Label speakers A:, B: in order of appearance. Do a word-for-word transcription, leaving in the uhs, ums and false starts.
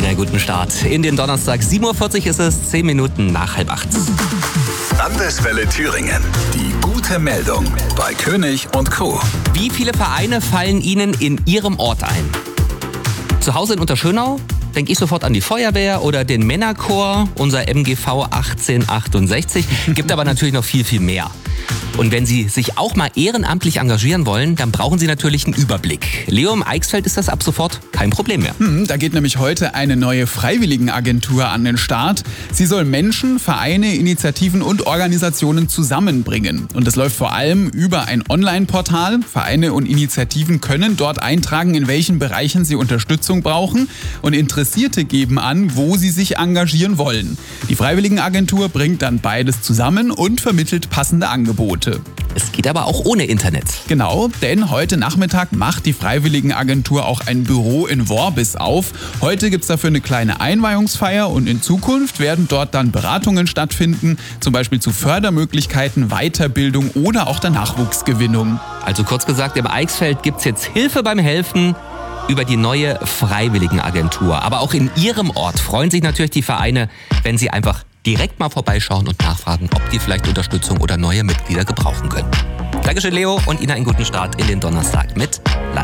A: Ihnen einen guten Start in den Donnerstag. sieben Uhr vierzig ist es, zehn Minuten nach halb acht.
B: Landeswelle Thüringen. Die gute Meldung bei König und Co.
A: Wie viele Vereine fallen Ihnen in Ihrem Ort ein? Zu Hause in Unterschönau denke ich sofort an die Feuerwehr oder den Männerchor, unser M G V achtzehnhundertachtundsechzig. Gibt aber natürlich noch viel, viel mehr. Und wenn Sie sich auch mal ehrenamtlich engagieren wollen, dann brauchen Sie natürlich einen Überblick. Leo, im Eichsfeld ist das ab sofort kein Problem mehr.
C: Hm, da geht nämlich heute eine neue Freiwilligenagentur an den Start. Sie soll Menschen, Vereine, Initiativen und Organisationen zusammenbringen. Und das läuft vor allem über ein Online-Portal. Vereine und Initiativen können dort eintragen, in welchen Bereichen sie Unterstützung brauchen. Und Interessierte geben an, wo sie sich engagieren wollen. Die Freiwilligenagentur bringt dann beides zusammen und vermittelt passende Angebote.
A: Es geht aber auch ohne Internet.
C: Genau, denn heute Nachmittag macht die Freiwilligenagentur auch ein Büro in Worbis auf. Heute gibt es dafür eine kleine Einweihungsfeier und in Zukunft werden dort dann Beratungen stattfinden, zum Beispiel zu Fördermöglichkeiten, Weiterbildung oder auch der Nachwuchsgewinnung.
A: Also kurz gesagt, im Eichsfeld gibt es jetzt Hilfe beim Helfen über die neue Freiwilligenagentur. Aber auch in Ihrem Ort freuen sich natürlich die Vereine, wenn Sie einfach direkt mal vorbeischauen und nachfragen, ob die vielleicht Unterstützung oder neue Mitglieder gebrauchen können. Dankeschön, Leo, und Ihnen einen guten Start in den Donnerstag mit Land.